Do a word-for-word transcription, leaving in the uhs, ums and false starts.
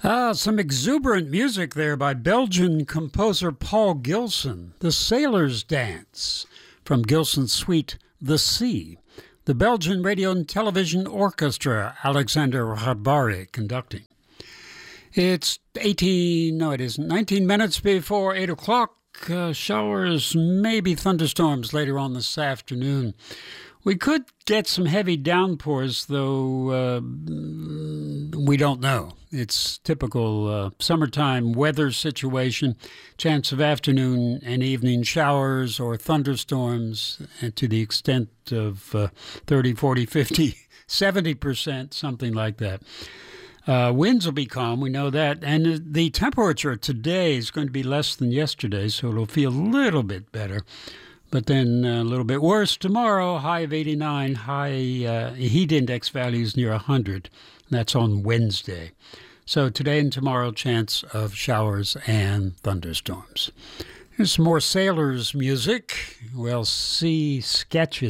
Ah, some exuberant music there by Belgian composer Paul Gilson. The Sailor's Dance from Gilson's suite, The Sea. The Belgian Radio and Television Orchestra, Alexander Rabari conducting. It's eighteen, no it isn't, nineteen minutes before eight o'clock. Uh, showers, maybe thunderstorms later on this afternoon. We could get some heavy downpours, though uh, we don't know. It's typical uh, summertime weather situation. Chance of afternoon and evening showers or thunderstorms and to the extent of uh, thirty, forty, fifty, seventy percent, something like that. Uh, winds will be calm, we know that. And the temperature today is going to be less than yesterday, so it'll feel a little bit better. But then a little bit worse tomorrow, high of eighty-nine, high uh, heat index values near one hundred. That's on Wednesday. So today and tomorrow, chance of showers and thunderstorms. Here's some more Sailors music. We'll see sketches.